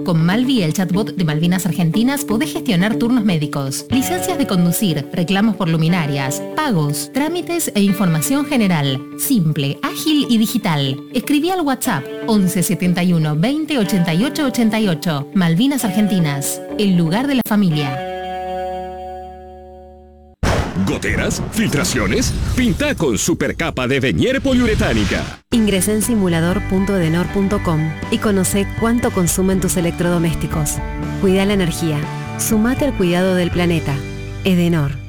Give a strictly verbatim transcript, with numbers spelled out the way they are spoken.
Con Malvi, el chatbot de Malvinas Argentinas, podés gestionar turnos médicos, licencias de conducir, reclamos por luminarias, pagos, trámites e información general. Simple, ágil y digital. Escribí al WhatsApp once setenta y uno veinte ochenta y ocho ochenta y ocho. Malvinas Argentinas, el lugar de la familia. ¿Goteras? ¿Filtraciones? Pinta con supercapa de Venier poliuretánica. Ingresa en simulador punto edenor punto com y conoce cuánto consumen tus electrodomésticos. Cuida la energía. Sumate al cuidado del planeta. Edenor.